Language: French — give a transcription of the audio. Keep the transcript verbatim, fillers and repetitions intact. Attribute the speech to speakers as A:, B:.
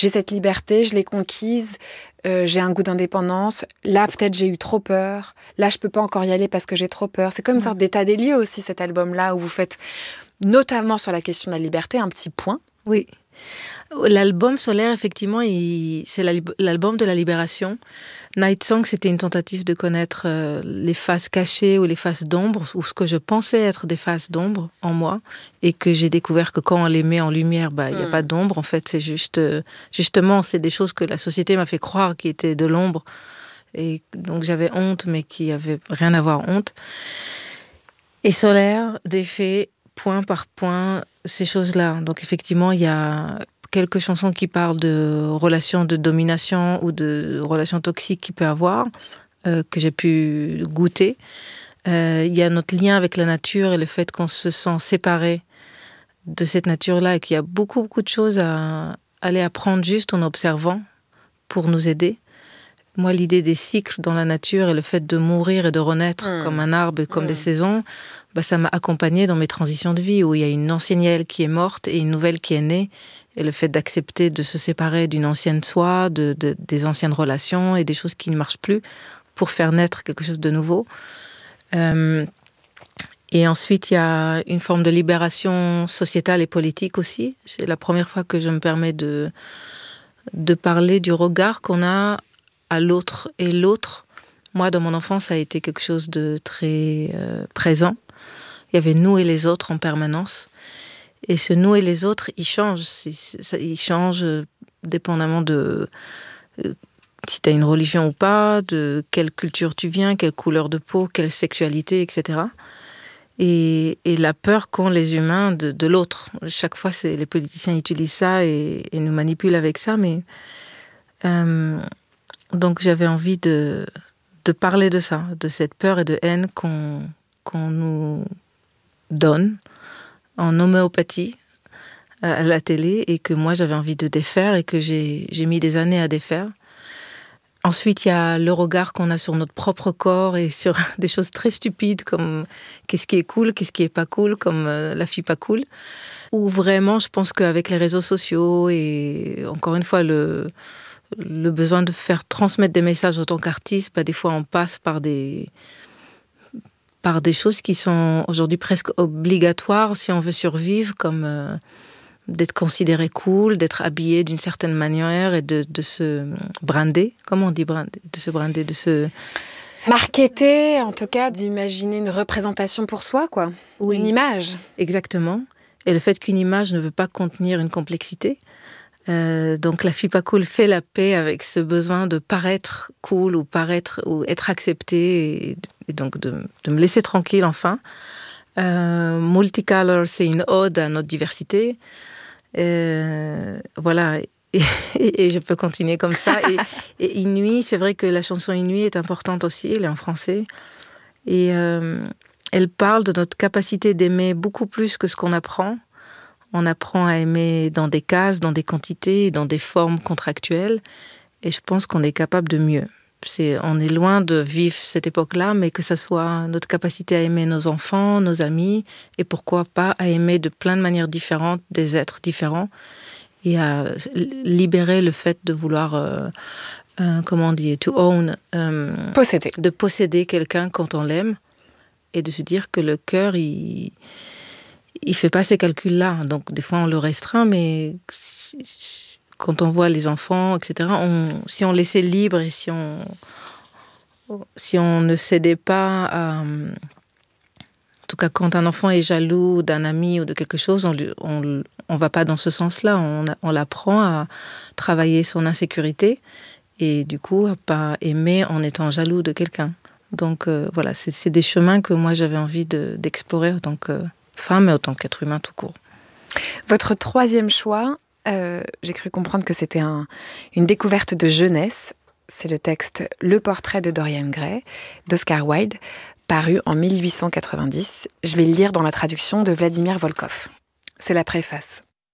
A: j'ai cette liberté, je l'ai conquise, euh, j'ai un goût d'indépendance. Là, peut-être j'ai eu trop peur. Là, je peux pas encore y aller parce que j'ai trop peur. C'est comme une sorte d'état des lieux aussi, cet album-là, où vous faites, notamment sur la question de la liberté, un petit point.
B: Oui. L'album Solaire, effectivement, il, c'est la, l'album de la libération. Night Song, c'était une tentative de connaître euh, les faces cachées ou les faces d'ombre, ou ce que je pensais être des faces d'ombre en moi, et que j'ai découvert que quand on les met en lumière, bah, il n'y a mm. pas d'ombre. En fait, c'est juste, euh, justement, c'est des choses que la société m'a fait croire qui étaient de l'ombre. Et donc, j'avais honte, mais qui n'avaient rien à voir honte. Et Solaire, défait, point par point, ces choses-là. Donc, effectivement, il y a quelques chansons qui parlent de relations de domination ou de relations toxiques qu'il peut avoir, euh, que j'ai pu goûter. Euh, il y a notre lien avec la nature et le fait qu'on se sent séparé de cette nature-là et qu'il y a beaucoup, beaucoup de choses à aller apprendre juste en observant pour nous aider. Moi, l'idée des cycles dans la nature et le fait de mourir et de renaître mmh. comme un arbre et comme mmh. des saisons, bah, ça m'a accompagnée dans mes transitions de vie où il y a une ancienne elle qui est morte et une nouvelle qui est née. Et le fait d'accepter de se séparer d'une ancienne soi, de, de, des anciennes relations et des choses qui ne marchent plus pour faire naître quelque chose de nouveau. Euh, et ensuite, il y a une forme de libération sociétale et politique aussi. C'est la première fois que je me permets de, de parler du regard qu'on a à l'autre. Et l'autre, moi, dans mon enfance, ça a été quelque chose de très euh, présent. Il y avait nous et les autres en permanence. Et ce nous et les autres, ils changent. Ils changent dépendamment de euh, si tu as une religion ou pas, de quelle culture tu viens, quelle couleur de peau, quelle sexualité, et cetera. Et, et la peur qu'ont les humains de, de l'autre. Chaque fois, c'est, les politiciens utilisent ça et, et nous manipulent avec ça. Mais euh, donc, j'avais envie de, de parler de ça, de cette peur et de haine qu'on, qu'on nous donne en homéopathie à la télé et que moi j'avais envie de défaire et que j'ai, j'ai mis des années à défaire. Ensuite, il y a le regard qu'on a sur notre propre corps et sur des choses très stupides comme qu'est-ce qui est cool, qu'est-ce qui est pas cool, comme euh, la fille pas cool. Ou vraiment, je pense qu'avec les réseaux sociaux et encore une fois le, le besoin de faire transmettre des messages en tant qu'artiste, bah, des fois on passe par des... par des choses qui sont aujourd'hui presque obligatoires si on veut survivre, comme euh, d'être considéré cool, d'être habillé d'une certaine manière et de, de se brander. Comment on dit brander ? De se brander, de se...
A: Marketer, en tout cas, d'imaginer une représentation pour soi, quoi.
B: Oui.
A: Une image.
B: Exactement. Et le fait qu'une image ne veut pas contenir une complexité. Euh, donc la fille pas cool fait la paix avec ce besoin de paraître cool ou paraître ou être acceptée et, et donc de, de me laisser tranquille enfin. Euh, Multicolor, c'est une ode à notre diversité. Euh, voilà, et, et, et je peux continuer comme ça. Et, et Inuit, c'est vrai que la chanson Inuit est importante aussi, elle est en français. Et euh, elle parle de notre capacité d'aimer beaucoup plus que ce qu'on apprend. On apprend à aimer dans des cases, dans des quantités, dans des formes contractuelles. Et je pense qu'on est capable de mieux. C'est, on est loin de vivre cette époque-là, mais que ça soit notre capacité à aimer nos enfants, nos amis, et pourquoi pas à aimer de plein de manières différentes, des êtres différents, et à libérer le fait de vouloir, euh, euh, comment on dit, to own, euh,
A: posséder.
B: de posséder quelqu'un quand on l'aime, et de se dire que le cœur, il... il fait pas ces calculs-là. Donc, des fois, on le restreint, mais quand on voit les enfants, et cetera, on, si on laissait libre et si on, si on ne cédait pas à... En tout cas, quand un enfant est jaloux d'un ami ou de quelque chose, on ne on, on va pas dans ce sens-là. On, on l'apprend à travailler son insécurité et du coup, à pas aimer en étant jaloux de quelqu'un. Donc, euh, voilà, c'est, c'est des chemins que moi, j'avais envie de, d'explorer en tant que femme et en tant qu'être humain tout court.
A: Votre troisième choix, euh, j'ai cru comprendre que c'était un, une découverte de jeunesse. C'est le texte « Le portrait de Dorian Gray » d'Oscar Wilde, paru en mille huit cent quatre-vingt-dix. Je vais le lire dans la traduction de Vladimir Volkov. C'est la préface.